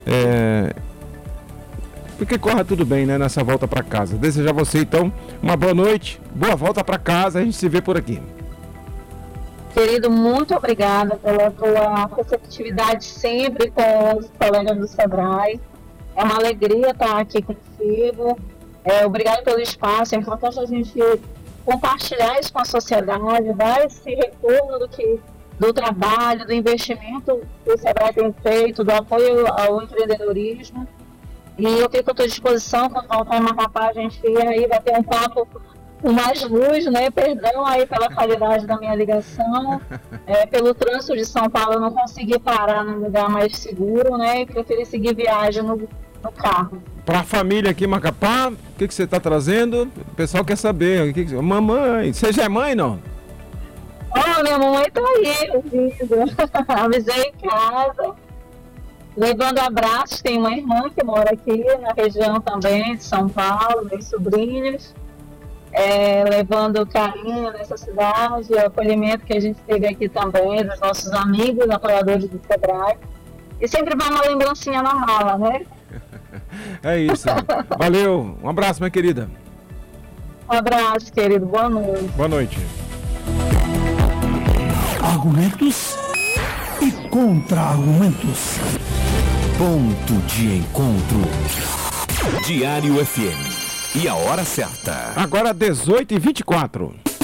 Porque corra tudo bem, né, nessa volta para casa. Desejar a você, então, uma boa noite, boa volta para casa, a gente se vê por aqui. Querido, muito obrigada pela tua receptividade sempre com os colegas do Sebrae. É uma alegria estar aqui contigo. Obrigada pelo espaço. É importante a gente compartilhar isso com a sociedade, dar esse retorno do trabalho, do investimento que o Sebrae tem feito, do apoio ao empreendedorismo. E eu fico à tua disposição quando voltar em Macapá, a gente ir aí, vai ter um papo com mais luz, né? Perdão aí pela qualidade da minha ligação. Pelo trânsito de São Paulo, eu não consegui parar num lugar mais seguro, né? E preferi seguir viagem no carro. Para a família aqui em Macapá, o que você está trazendo? O pessoal quer saber. Mamãe, você já é mãe, não? Minha mamãe tá aí, ouvindo. Avisei em casa. Levando abraços, tem uma irmã que mora aqui na região também de São Paulo, meus sobrinhos. Levando carinho nessa cidade, o acolhimento que a gente teve aqui também, dos nossos amigos, apoiadores do Sebrae. E sempre vai uma lembrancinha na mala, né? É isso. Valeu. Um abraço, minha querida. Um abraço, querido. Boa noite. Boa noite. Argumentos e contra-argumentos. Ponto de encontro. Diário FM. E a hora certa. Agora 18h24.